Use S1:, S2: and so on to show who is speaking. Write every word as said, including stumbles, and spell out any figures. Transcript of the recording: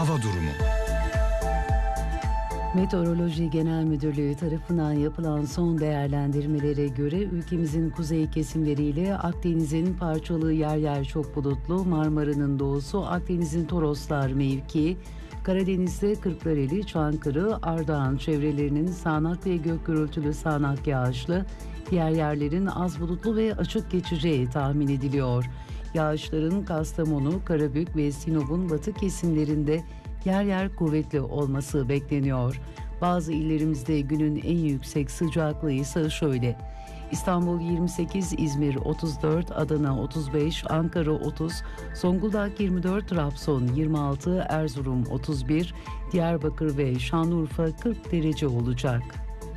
S1: hava durumu.
S2: Meteoroloji Genel Müdürlüğü tarafından yapılan son değerlendirmelere göre ülkemizin kuzey kesimleriyle Akdeniz'in parçalı yer yer çok bulutlu, Marmara'nın doğusu, Akdeniz'in Toroslar mevkii, Karadeniz'de Kırklareli, Çankırı, Ardahan çevrelerinin sağanak ve gök gürültülü sağanak yağışlı, diğer yerlerin az bulutlu ve açık geçeceği tahmin ediliyor. Yağışların Kastamonu, Karabük ve Sinop'un batı kesimlerinde yer yer kuvvetli olması bekleniyor. Bazı illerimizde günün en yüksek sıcaklığı ise şöyle: İstanbul yirmi sekiz, İzmir otuz dört, Adana otuz beş, Ankara otuz, Zonguldak yirmi dört, Trabzon yirmi altı, Erzurum otuz bir, Diyarbakır ve Şanlıurfa kırk derece olacak.